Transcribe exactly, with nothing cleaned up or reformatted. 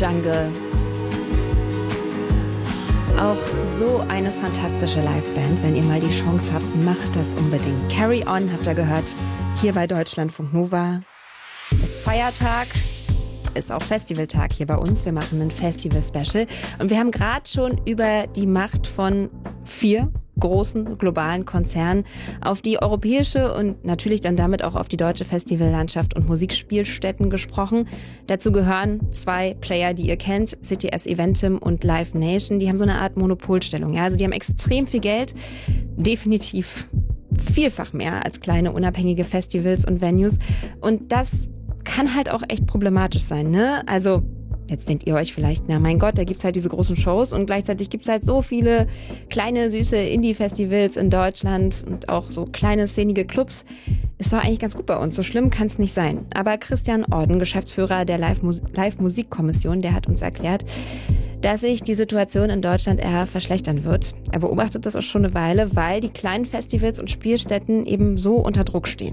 Jungle. Auch so eine fantastische Liveband. Wenn ihr mal die Chance habt, macht das unbedingt. Carry On habt ihr gehört, hier bei Deutschlandfunk Nova. Ist Feiertag, ist auch Festivaltag hier bei uns. Wir machen ein Festival-Special. Und wir haben gerade schon über die Macht von vier großen globalen Konzernen auf die europäische und natürlich dann damit auch auf die deutsche Festivallandschaft und Musikspielstätten gesprochen. Dazu gehören zwei Player, die ihr kennt, C T S Eventim und Live Nation. Die haben so eine Art Monopolstellung. Ja, also die haben extrem viel Geld, definitiv vielfach mehr als kleine unabhängige Festivals und Venues. Und das kann halt auch echt problematisch sein, ne? Also jetzt denkt ihr euch vielleicht, na mein Gott, da gibt's halt diese großen Shows und gleichzeitig gibt's halt so viele kleine, süße Indie-Festivals in Deutschland und auch so kleine, szenige Clubs. Ist doch eigentlich ganz gut bei uns, so schlimm kann's nicht sein. Aber Christian Orden, Geschäftsführer der Live-Musikkommission, der hat uns erklärt, dass sich die Situation in Deutschland eher verschlechtern wird. Er beobachtet das auch schon eine Weile, weil die kleinen Festivals und Spielstätten eben so unter Druck stehen.